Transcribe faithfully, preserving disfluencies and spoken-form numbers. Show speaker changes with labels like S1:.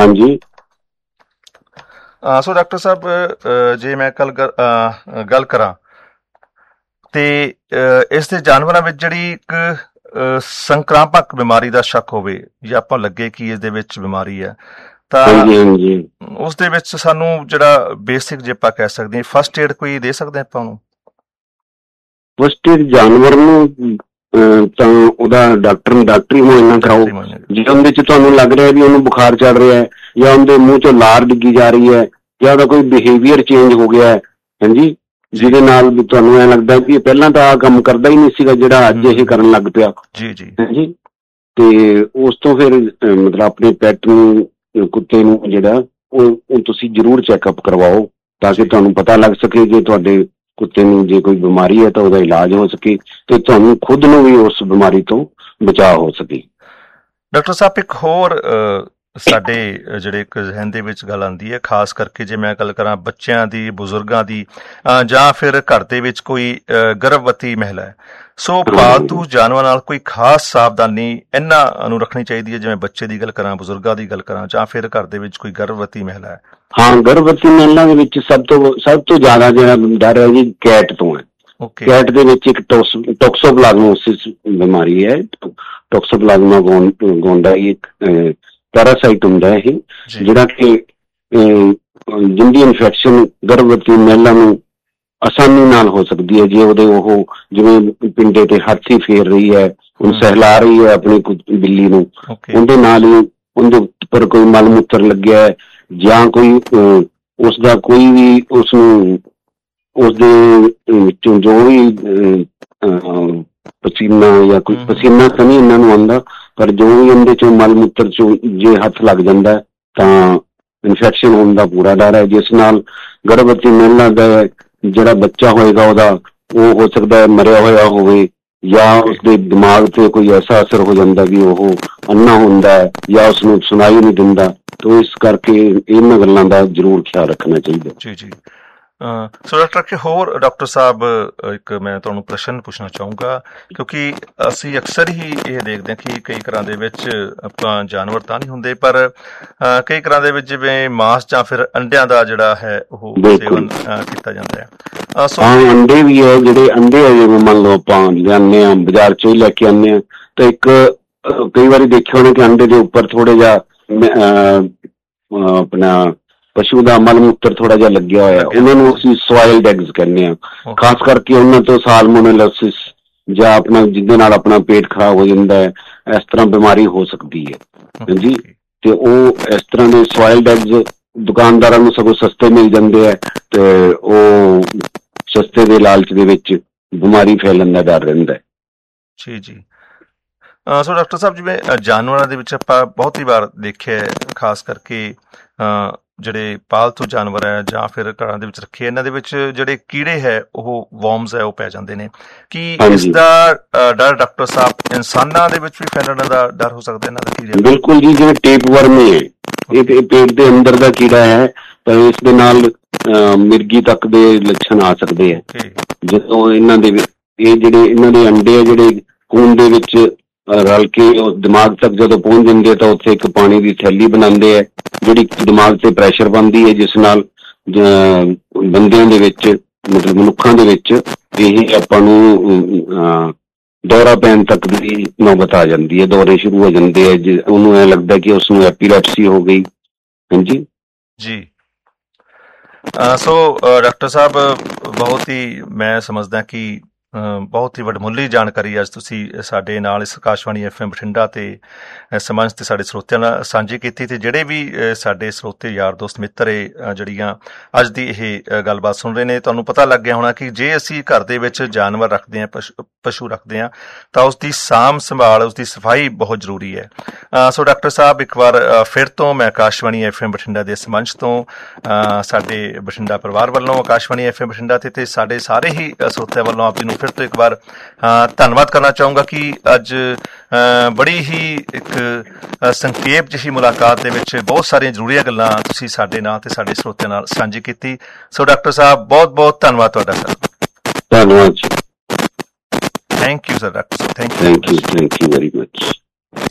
S1: ਹਾਂਜੀ।
S2: So doctor ਸਾਹਿਬ, ਜੇ ਮੈਂ ਕੱਲ ਗੱਲ ਕਰਾਂ ਤੇ ਇਸ ਦੇ ਜਾਨਵਰਾਂ ਵਿੱਚ ਜਿਹੜੀ ਇੱਕ ਸੰਕਰਾਮਕ ਬਿਮਾਰੀ ਦਾ ਸ਼ੱਕ ਹੋਵੇ ਜਾਂ ਆਪਾਂ ਲੱਗੇ ਕਿ ਇਸ ਦੇ ਵਿੱਚ ਬਿਮਾਰੀ ਹੈ, ਤਾਂ ਉਸ ਦੇ ਵਿੱਚ ਸਾਨੂੰ ਜਿਹੜਾ ਬੇਸਿਕ ਜੇ ਆਪਾਂ ਕਹਿ ਸਕਦੇ ਹਾਂ ਫਸਟ ਏਡ ਕੋਈ ਦੇ ਸਕਦੇ ਹਾਂ ਆਪਾਂ ਉਹਨੂੰ?
S1: ਫਸਟ ਏਡ ਜਾਨਵਰ ਨੂੰ ਤਾਂ ਉਹਦਾ ਡਾਕਟਰ ਡਾਕਟਰੀ ਮੁਆਇਨਾ ਕਰਾਓ। ਜੇ ਉਹਦੇ ਚ ਤੁਹਾਨੂੰ ਲੱਗ ਰਿਹਾ ਵੀ ਉਹਨੂੰ ਬੁਖਾਰ ਚੜ ਰਿਹਾ ਹੈ, ਜਾਂ ਉਹਦੇ ਮੂੰਹ ਚੋਂ ਲਾਰ ਡਿੱਗੀ ਜਾ ਰਹੀ ਹੈ, ਜਾਂ ਉਹਦਾ ਕੋਈ ਬਿਹੇਵੀਅਰ ਚੇਂਜ ਹੋ ਗਿਆ ਹੈ, ਹਾਂਜੀ, ਜਿਹਦੇ ਨਾਲ ਵੀ ਤੁਹਾਨੂੰ ਐਂ ਲੱਗਦਾ ਕਿ ਪਹਿਲਾਂ ਤਾਂ ਆਹ ਕੰਮ ਕਰਦਾ ਹੀ ਨਹੀਂ ਸੀਗਾ ਜਿਹੜਾ ਅੱਜ ਇਹ ਕਰਨ ਲੱਗ ਪਿਆ, ਹਾਂਜੀ, ਤੇ ਉਸ ਤੋਂ ਫਿਰ ਮਤਲਬ ਆਪਣੇ ਪੈਟ ਨੂੰ, ਕੁੱਤੇ ਨੂੰ ਜਿਹੜਾ ਉਹ ਤੁਸੀਂ ਜ਼ਰੂਰ ਚੈੱਕਅਪ ਕਰਵਾਓ, ਤਾਂ ਕਿ ਤੁਹਾਨੂੰ ਪਤਾ ਲੱਗ ਸਕੇ ਕਿ ਤੁਹਾਡੇ ਕੁੱਤੇ ਨੂੰ ਜੇ ਕੋਈ ਬਿਮਾਰੀ ਹੈ ਤਾਂ ਉਹਦਾ ਇਲਾਜ ਹੋ ਸਕੇ ਤੇ ਤੁਹਾਨੂੰ ਖੁਦ ਨੂੰ ਵੀ ਉਸ ਬਿਮਾਰੀ ਤੋਂ ਬਚਾਅ ਹੋ ਸਕੇ।
S2: ਡਾਕਟਰ ਸਾਹਿਬ, ਇੱਕ ਹੋਰ ਸਾਡੇ ਜਿਹੜੇ ਇੱਕ ਜ਼ਿਹਨ ਦੇ ਵਿੱਚ ਗੱਲ ਆਉਂਦੀ ਹੈ, ਖਾਸ ਕਰਕੇ ਜੇ ਮੈਂ ਗੱਲ ਕਰਾਂ ਬੱਚਿਆਂ ਦੀ, ਬਜ਼ੁਰਗਾਂ ਦੀ, ਜਾਂ ਫਿਰ ਘਰ ਦੇ ਵਿੱਚ ਕੋਈ ਗਰਭਵਤੀ ਮਹਿਲਾ ਹੈ, ਸੋ ਪਾਲਤੂ ਜਾਨਵਰਾਂ ਨਾਲ ਕੋਈ ਖਾਸ ਸਾਵਧਾਨੀ ਇਹਨਾਂ ਨੂੰ ਰੱਖਣੀ ਚਾਹੀਦੀ ਹੈ? ਜਿਵੇਂ ਬੱਚੇ ਦੀ ਗੱਲ ਕਰਾਂ, ਬਜ਼ੁਰਗਾਂ ਦੀ ਗੱਲ ਕਰਾਂ, ਜਾਂ ਫਿਰ ਘਰ ਦੇ ਵਿੱਚ ਕੋਈ ਗਰਭਵਤੀ ਮਹਿਲਾ ਹੈ।
S1: ਹਾਂ, ਗਰਭਵਤੀ ਮਹਿਲਾ ਦੇ ਵਿੱਚ ਸਭ ਤੋਂ ਸਭ ਤੋਂ ਜ਼ਿਆਦਾ ਜਿਹੜਾ ਡਰ ਹੈ ਜੀ ਕੈਟ ਤੋਂ ਹੈ। ਕੈਟ ਦੇ ਵਿੱਚ ਇੱਕ ਟੌਕਸੋਪਲਾਜ਼ਮੋਸਿਸ ਬਿਮਾਰੀ ਹੈ, ਟੌਕਸੋਪਲਾਜ਼ਮਾ ਗੋਂਡਾ, ਇੱਕ ਪੈਰਾਸਾਈਟ ਹੁੰਦਾ ਇਹ, ਜਿਹੜਾ ਕਿ ਜਿਹਦੀ ਇਨਫੈਕਸ਼ਨ ਗਰਭਵਤੀ ਮਹਿਲਾ ਨੂੰ ਆਸਾਨੀ ਨਾਲ ਹੋ ਸਕਦੀ ਹੈ ਜੇ ਉਹਦੇ ਉਹ ਜਿਵੇਂ ਪਿੰਡੇ ਤੇ ਹੱਥ ਹੀ ਫੇਰ ਰਹੀ ਹੈ, ਉਹਨੂੰ ਸਹਿਲਾ ਰਹੀ ਹੈ ਆਪਣੀ ਬਿੱਲੀ ਨੂੰ, ਉਹਦੇ ਨਾਲ ਹੀ ਉਹਦੇ ਉੱਪਰ ਕੋਈ ਮਲ ਮੂਤਰ ਲੱਗਿਆ ਹੈ, ਜਾਂ ਕੋਈ ਉਸਦਾ ਕੋਈ ਵੀ ਉਸਨੂੰ ਉਸਦੇ ਵਿੱਚੋਂ ਜੋ ਵੀ ਪਸੀਨਾ ਜਾਂ ਕੋਈ ਪਸੀਨਾ ਤਾਂ ਨਹੀਂ ਇਹਨਾਂ ਨੂੰ ਆਉਂਦਾ, ਪਰ ਜੋ ਵੀ ਉਹਦੇ ਚੋਂ ਮਲ ਮੂਤਰ ਚੋਂ ਜੇ ਹੱਥ ਲੱਗ ਜਾਂਦਾ ਤਾਂ ਇਨਫੈਕਸ਼ਨ ਹੋਣ ਦਾ ਪੂਰਾ ਡਰ ਹੈ, ਜਿਸ ਨਾਲ ਗਰਭਵਤੀ ਮਹਿਲਾ ਦਾ ਜਿਹੜਾ ਬੱਚਾ ਹੋਏਗਾ ਉਹਦਾ ਉਹ ਹੋ ਸਕਦਾ ਹੈ ਮਰਿਆ ਹੋਇਆ ਹੋਵੇ, ਜਾਂ ਉਸਦੇ ਦਿਮਾਗ ਤੇ ਕੋਈ ਐਸਾ ਅਸਰ ਹੋ ਜਾਂਦਾ ਵੀ ਉਹ ਅੰਨਾ ਹੁੰਦਾ ਹੈ ਜਾਂ ਉਸਨੂੰ ਸੁਣਾਈ ਨਹੀਂ ਦਿੰਦਾ। ਤਾਂ ਇਸ ਕਰਕੇ ਇਹਨਾਂ ਗੱਲਾਂ ਦਾ ਜ਼ਰੂਰ ਖਿਆਲ ਰੱਖਣਾ ਚਾਹੀਦਾ।
S2: ਜੀ ਜੀ। ਸੋ ਡਾਕਟਰ ਕਿ ਹੋਰ ਡਾਕਟਰ ਸਾਹਿਬ, ਇੱਕ ਮੈਂ ਤੁਹਾਨੂੰ ਪ੍ਰਸ਼ਨ ਪੁੱਛਣਾ ਚਾਹੂੰਗਾ, ਕਿਉਂਕਿ ਅਸੀਂ ਅਕਸਰ ਹੀ ਇਹ ਦੇਖਦੇ ਹਾਂ ਕਿ ਕਈ ਘਰਾਂ ਦੇ ਵਿੱਚ ਆਪਾਂ ਜਾਨਵਰ ਤਾਂ ਨਹੀਂ ਹੁੰਦੇ, ਪਰ ਕਈ ਘਰਾਂ ਦੇ ਵਿੱਚ ਜਿਵੇਂ ਮਾਂਸ ਜਾਂ ਫਿਰ ਅੰਡਿਆਂ ਦਾ ਜਿਹੜਾ ਹੈ ਉਹ ਸੇਵਨ ਕੀਤਾ ਜਾਂਦਾ ਹੈ।
S1: ਹਾਂ, ਅੰਡੇ ਵੀ ਹੈ, ਜਿਹੜੇ ਅੰਡੇ ਹੈ ਜਿਵੇਂ ਮੰਨ ਲਓ ਆਪਾਂ ਲਿਆਉਂਦੇ ਹਾਂ ਬਾਜ਼ਾਰ ਚੋਂ ਹੀ ਲੈ ਕੇ ਆਉਂਦੇ ਹਾਂ, ਤਾਂ ਇੱਕ ਕਈ ਵਾਰੀ ਦੇਖਿਆ ਹੋਣਾ ਕਿ ਅੰਡੇ ਦੇ ਉੱਪਰ ਥੋੜ੍ਹਾ ਜਿਹਾ ਆਪਣਾ ਪਸ਼ੂ ਦਾ ਮਲ ਮੂਤਰ ਥੋੜਾ ਜਿਹਾ ਲੱਗਿਆ ਹੋਇਆ, ਉਹਨਾਂ ਨੂੰ ਅਸੀਂ ਸੋਇਲਡ ਐਗਸ ਕਹਿੰਦੇ ਹਾਂ। ਖਾਸ ਕਰਕੇ ਉਹਨਾਂ ਤੋਂ ਸਾਲਮੋਨੇਲੋਸਿਸ ਜਾਂ ਆਪਣਾ ਜਿਹਦੇ ਨਾਲ ਆਪਣਾ ਪੇਟ ਖਰਾਬ ਹੋ ਜਾਂਦਾ ਹੈ, ਇਸ ਤਰ੍ਹਾਂ ਬਿਮਾਰੀ ਹੋ ਸਕਦੀ ਹੈ, ਹਾਂਜੀ, ਤੇ ਉਹ ਇਸ ਤਰ੍ਹਾਂ ਦੇ ਸੋਇਲਡ ਐਗਸ ਦੁਕਾਨਦਾਰਾਂ ਨੂੰ ਸਗੋਂ ਸਸਤੇ ਮਿਲ ਜਾਂਦੇ ਹੈ, ਤੇ ਉਹ ਸਸਤੇ ਦੇ ਲਾਲਚ ਦੇ ਵਿੱਚ ਬਿਮਾਰੀ ਫੈਲਣ ਦਾ ਡਰ ਰਹਿੰਦਾ ਹੈ।
S2: ਜੀ ਜੀ। ਸੋ ਡਾਕਟਰ ਸਾਹਿਬ, ਜਿਵੇਂ ਜਾਨਵਰਾਂ ਦੇ ਵਿੱਚ ਆਪਾਂ ਬਹੁਤ ਹੀ ਵਾਰ ਦੇਖਿਆ, ਖਾਸ ਕਰਕੇ ਜਿਹੜੇ ਪਾਲਤੂ ਜਾਨਵਰ ਹੈ ਜਾਂ ਫਿਰ ਘਰਾਂ ਦੇ ਵਿੱਚ ਰੱਖੇ, ਇਹਨਾਂ ਦੇ ਵਿੱਚ ਜਿਹੜੇ ਕੀੜੇ ਹੈ ਉਹ ਵਰਮਸ ਹੈ ਉਹ ਪੈ ਜਾਂਦੇ ਨੇ। ਕੀ ਇਸ ਦਾ ਡਰ ਡਾਕਟਰ ਸਾਹਿਬ ਇਨਸਾਨਾਂ ਦੇ ਵਿੱਚ ਵੀ ਫੈਲਣ ਦਾ ਡਰ ਹੋ ਸਕਦਾ ਇਹਨਾਂ ਦਾ ਕੀੜੇ?
S1: ਬਿਲਕੁਲ ਜੀ, ਜਿਵੇਂ ਟੇਪ ਵਰਮ ਹੈ, ਇਹ ਪੇਟ ਦੇ ਅੰਦਰ ਦਾ ਕੀੜਾ ਹੈ, ਪਰ ਇਸ ਦੇ ਨਾਲ ਮਿਰਗੀ ਤੱਕ ਦੇ ਲੱਛਣ ਆ ਸਕਦੇ ਹੈ। ਜਦੋਂ ਇਹਨਾਂ ਦੇ ਇਹ ਜਿਹੜੇ ਇਹਨਾਂ ਦੇ ਅੰਡੇ ਆ ਜਿਹੜੇ ਖੂਨ ਦੇ ਵਿੱਚ ਰਲ ਕੇ ਉਹ ਦਿਮਾਗ ਤੱਕ ਜਦੋਂ ਪਹੁੰਚ ਜਾਂਦੇ ਤਾਂ ਉੱਥੇ ਇੱਕ ਪਾਣੀ ਦੀ ਥੈਲੀ ਬਣਾਉਂਦੇ ਹੈ, ਜਿਹੜੀ ਦਿਮਾਗ ਤੇ ਪ੍ਰੈਸ਼ਰ ਬਣਦੀ ਹੈ, ਜਿਸ ਨਾਲ ਬੰਦਿਆਂ ਦੇ ਵਿੱਚ ਮਤਲਬ ਮਨੁੱਖਾਂ ਦੇ ਵਿੱਚ ਇਹ ਆਪਾਂ ਨੂੰ ਦੌਰਾ ਪੈਣ ਤੱਕ ਦੀ ਨੌਬਤ ਆ ਜਾਂਦੀ ਹੈ, ਦੌਰੇ ਸ਼ੁਰੂ ਹੋ ਜਾਂਦੇ ਹੈ, ਜੇ ਉਹਨੂੰ ਐਂ ਲੱਗਦਾ ਕਿ ਉਸਨੂੰ ਐਪੀਲੈਪਸੀ ਹੋ ਗਈ। ਹਾਂਜੀ
S2: ਜੀ। ਸੋ ਡਾਕਟਰ ਸਾਹਿਬ, ਬਹੁਤ ਹੀ ਮੈਂ ਸਮਝਦਾ ਕਿ ਬਹੁਤ ਹੀ ਵਡਮੁੱਲੀ ਜਾਣਕਾਰੀ ਅੱਜ ਤੁਸੀਂ ਸਾਡੇ ਨਾਲ ਇਸ ਆਕਾਸ਼ਵਾਣੀ ਐਫ ਐਮ ਬਠਿੰਡਾ ਤੇ ਇਸ ਮੰਚ ਤੇ ਸਾਡੇ ਸਰੋਤਿਆਂ ਨਾਲ ਸਾਂਝੀ ਕੀਤੀ, ਤੇ ਜਿਹੜੇ ਵੀ ਸਾਡੇ ਸਰੋਤੇ ਯਾਰ ਦੋਸਤ ਮਿੱਤਰ ਇਹ ਜਿਹੜੀਆਂ ਅੱਜ ਦੀ ਇਹ ਗੱਲਬਾਤ ਸੁਣ ਰਹੇ ਨੇ, ਤੁਹਾਨੂੰ ਪਤਾ ਲੱਗ ਗਿਆ ਹੋਣਾ ਕਿ ਜੇ ਅਸੀਂ ਘਰ ਦੇ ਵਿੱਚ ਜਾਨਵਰ ਰੱਖਦੇ ਹਾਂ, ਪਸ਼ੂ ਪਸ਼ੂ ਰੱਖਦੇ ਹਾਂ, ਤਾਂ ਉਸ ਦੀ ਸਾਂਭ ਸੰਭਾਲ, ਉਸ ਦੀ ਸਫਾਈ ਬਹੁਤ ਜ਼ਰੂਰੀ ਹੈ। ਸੋ ਡਾਕਟਰ ਸਾਹਿਬ, ਇੱਕ ਵਾਰ ਫਿਰ ਤੋਂ ਮੈਂ ਆਕਾਸ਼ਵਾਣੀ ਐਫ ਐਮ ਬਠਿੰਡਾ ਦੇ ਇਸ ਮੰਚ ਤੋਂ ਸਾਡੇ ਬਠਿੰਡਾ ਪਰਿਵਾਰ ਵੱਲੋਂ, ਆਕਾਸ਼ਵਾਣੀ ਐਫ ਐਮ ਬਠਿੰਡਾ ਤੇ ਤੇ ਸਾਡੇ ਸਾਰੇ ਹੀ ਸਰੋਤਿਆਂ ਵੱਲੋਂ ਆਪ ਜੀ ਨੂੰ ਫਿਰ ਤੋਂ ਇੱਕ ਵਾਰ ਧੰਨਵਾਦ ਕਰਨਾ ਚਾਹੂੰਗਾ ਕਿ ਅੱਜ ਬੜੀ ਹੀ ਇੱਕ ਸੰਖੇਪ ਜਿਹੀ ਮੁਲਾਕਾਤ ਦੇ ਵਿੱਚ ਬਹੁਤ ਸਾਰੀਆਂ ਜ਼ਰੂਰੀ ਗੱਲਾਂ ਤੁਸੀਂ ਸਾਡੇ ਨਾਲ ਤੇ ਸਾਡੇ ਸਰੋਤਿਆਂ ਨਾਲ ਸਾਂਝੀ ਕੀਤੀ। ਸੋ ਡਾਕਟਰ ਸਾਹਿਬ, ਬਹੁਤ ਬਹੁਤ ਧੰਨਵਾਦ ਤੁਹਾਡਾ ਸਰ।
S1: ਧੰਨਵਾਦ ਜੀ।
S2: Thank you sir. Doctor Sahib, thank you
S1: thank you thank you very much.